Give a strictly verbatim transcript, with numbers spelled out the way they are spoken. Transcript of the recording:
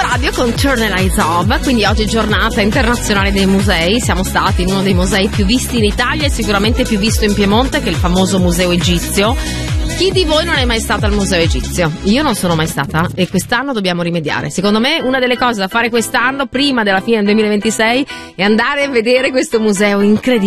Radio con Turn the Lights Off. Quindi oggi è giornata internazionale dei musei. Siamo stati in uno dei musei più visti in Italia e sicuramente più visto in Piemonte, che è il famoso Museo Egizio. Chi di voi non è mai stata al Museo Egizio? Io non sono mai stata e quest'anno dobbiamo rimediare. Secondo me una delle cose da fare quest'anno, prima della fine del duemilaventisei, è andare a vedere questo museo incredibile.